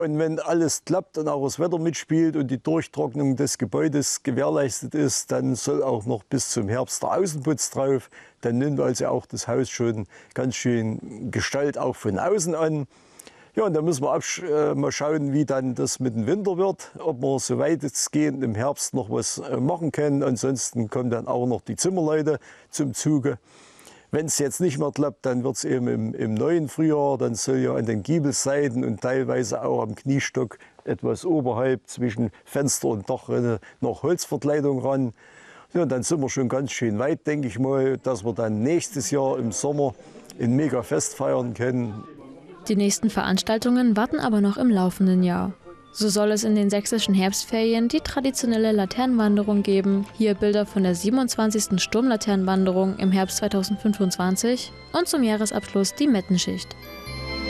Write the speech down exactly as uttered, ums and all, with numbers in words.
Und wenn alles klappt und auch das Wetter mitspielt und die Durchtrocknung des Gebäudes gewährleistet ist, dann soll auch noch bis zum Herbst der Außenputz drauf. Dann nimmt also auch das Haus schon ganz schön Gestalt auch von außen an. Ja, und da müssen wir äh, mal schauen, wie dann das mit dem Winter wird, ob wir so weitestgehend im Herbst noch was äh, machen können. Ansonsten kommen dann auch noch die Zimmerleute zum Zuge. Wenn es jetzt nicht mehr klappt, dann wird es eben im, im neuen Frühjahr, dann soll ja an den Giebelseiten und teilweise auch am Kniestock etwas oberhalb zwischen Fenster und Dachrinne noch Holzverkleidung ran. Ja, dann sind wir schon ganz schön weit, denke ich mal, dass wir dann nächstes Jahr im Sommer ein Mega-Fest feiern können. Die nächsten Veranstaltungen warten aber noch im laufenden Jahr. So soll es in den sächsischen Herbstferien die traditionelle Laternenwanderung geben, hier Bilder von der siebenundzwanzigsten Sturmlaternenwanderung im Herbst zweitausendfünfundzwanzig und zum Jahresabschluss die Mettenschicht.